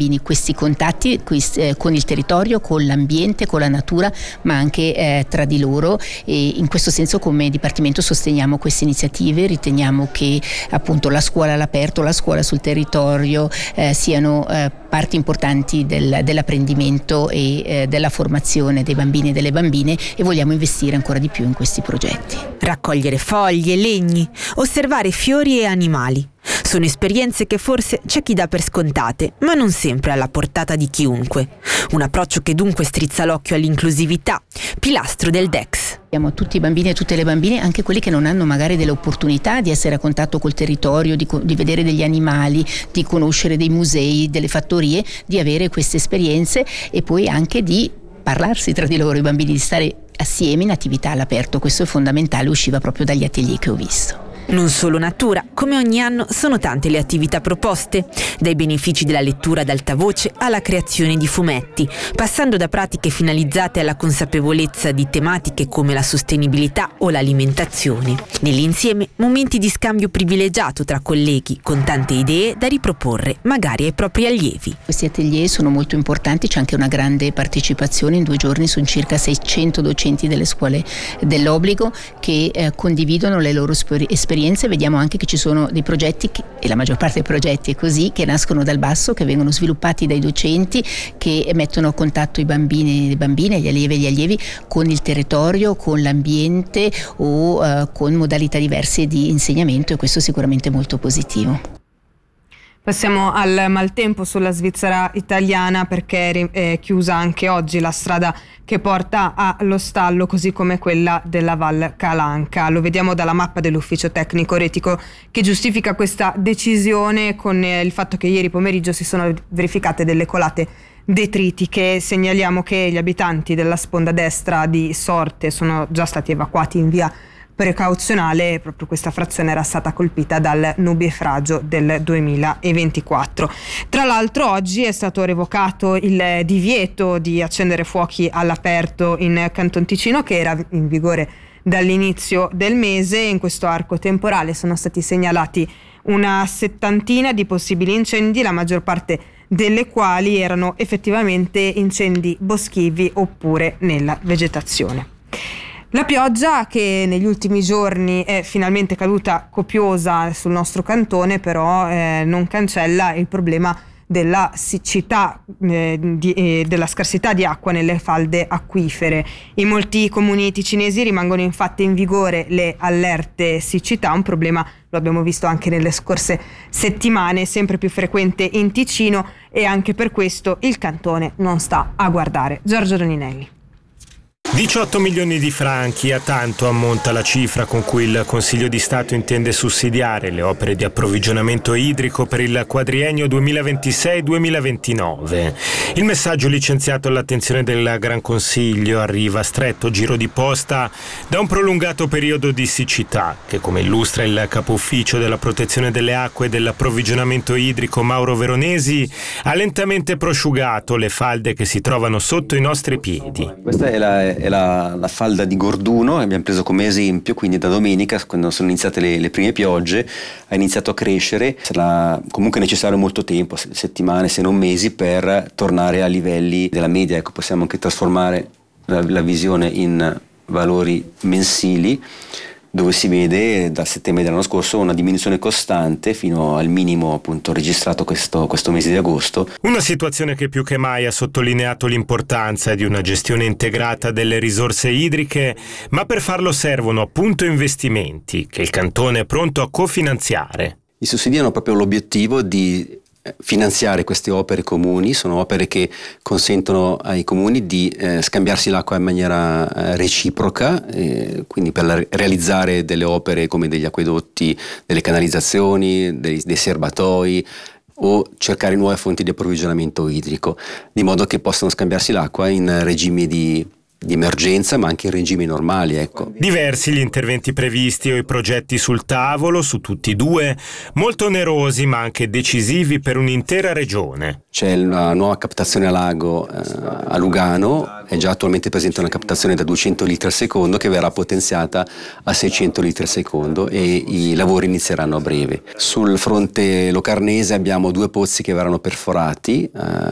bambini questi contatti con il territorio, con l'ambiente, con la natura, ma anche tra di loro, e in questo senso come Dipartimento sosteniamo queste iniziative. Riteniamo che appunto la scuola all'aperto, la scuola sul territorio siano parti importanti dell'apprendimento e della formazione dei bambini e delle bambine, e vogliamo investire ancora di più in questi progetti. Raccogliere foglie, legni, osservare fiori e animali. Sono esperienze che forse c'è chi dà per scontate, ma non sempre alla portata di chiunque. Un approccio che dunque strizza l'occhio all'inclusività, pilastro del DEX. Abbiamo tutti i bambini e tutte le bambine, anche quelli che non hanno magari delle opportunità di essere a contatto col territorio, di vedere degli animali, di conoscere dei musei, delle fattorie, di avere queste esperienze e poi anche di parlarsi tra di loro, i bambini, di stare assieme in attività all'aperto. Questo è fondamentale, usciva proprio dagli atelier che ho visto. Non solo natura, come ogni anno sono tante le attività proposte, dai benefici della lettura ad alta voce alla creazione di fumetti, passando da pratiche finalizzate alla consapevolezza di tematiche come la sostenibilità o l'alimentazione. Nell'insieme, momenti di scambio privilegiato tra colleghi, con tante idee da riproporre, magari ai propri allievi. Questi atelier sono molto importanti, c'è anche una grande partecipazione. In 2 giorni sono circa 600 docenti delle scuole dell'obbligo che condividono le loro esperienze. Vediamo anche che ci sono dei progetti e la maggior parte dei progetti è così, che nascono dal basso, che vengono sviluppati dai docenti, che mettono a contatto i bambini e le bambine, gli allievi e gli allievi con il territorio, con l'ambiente o con modalità diverse di insegnamento, e questo è sicuramente molto positivo. Passiamo al maltempo sulla Svizzera italiana, perché è chiusa anche oggi la strada che porta allo stallo, così come quella della Val Calanca. Lo vediamo dalla mappa dell'ufficio tecnico retico, che giustifica questa decisione con il fatto che ieri pomeriggio si sono verificate delle colate detritiche. Segnaliamo che gli abitanti della sponda destra di Sorte sono già stati evacuati in via precauzionale. Proprio questa frazione era stata colpita dal nubifragio del 2024. Tra l'altro oggi è stato revocato il divieto di accendere fuochi all'aperto in Canton Ticino, che era in vigore dall'inizio del mese. In questo arco temporale sono stati segnalati una 70 di possibili incendi, la maggior parte delle quali erano effettivamente incendi boschivi oppure nella vegetazione. La pioggia, che negli ultimi giorni è finalmente caduta copiosa sul nostro cantone, però non cancella il problema della siccità, della scarsità di acqua nelle falde acquifere. In molti comuni ticinesi rimangono infatti in vigore le allerte siccità, un problema, lo abbiamo visto anche nelle scorse settimane, sempre più frequente in Ticino, e anche per questo il cantone non sta a guardare. Giorgio Roninelli. 18 milioni di franchi, a tanto ammonta la cifra con cui il Consiglio di Stato intende sussidiare le opere di approvvigionamento idrico per il quadriennio 2026-2029. Il messaggio licenziato all'attenzione del Gran Consiglio arriva a stretto giro di posta da un prolungato periodo di siccità che, come illustra il capo ufficio della protezione delle acque e dell'approvvigionamento idrico Mauro Veronesi, ha lentamente prosciugato le falde che si trovano sotto i nostri piedi. Questa è la falda di Gorduno, che abbiamo preso come esempio, quindi da domenica, quando sono iniziate le prime piogge, ha iniziato a crescere. Sarà comunque necessario molto tempo, settimane se non mesi, per tornare a livelli della media. Ecco, possiamo anche trasformare la visione in valori mensili, dove si vede da settembre dell'anno scorso una diminuzione costante fino al minimo appunto registrato questo mese di agosto. Una situazione che più che mai ha sottolineato l'importanza di una gestione integrata delle risorse idriche, ma per farlo servono appunto investimenti che il Cantone è pronto a cofinanziare. I sussidi hanno proprio l'obiettivo di finanziare queste opere comuni. Sono opere che consentono ai comuni di scambiarsi l'acqua in maniera reciproca, quindi per realizzare delle opere come degli acquedotti, delle canalizzazioni, dei serbatoi, o cercare nuove fonti di approvvigionamento idrico, di modo che possano scambiarsi l'acqua in regimi di di emergenza, ma anche in regimi normali, ecco. Diversi gli interventi previsti o i progetti sul tavolo, su tutti e due, molto onerosi ma anche decisivi per un'intera regione. C'è la nuova captazione a lago a Lugano, è già attualmente presente una captazione da 200 litri al secondo che verrà potenziata a 600 litri al secondo e i lavori inizieranno a breve. Sul fronte locarnese abbiamo 2 pozzi che verranno perforati,